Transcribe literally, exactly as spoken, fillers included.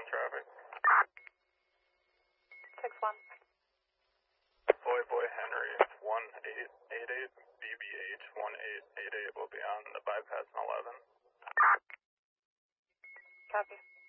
one traffic. six one. Boy Boy Henry one eight eight eight, B B H one eight eight eight will be on the bypass in eleven. Copy.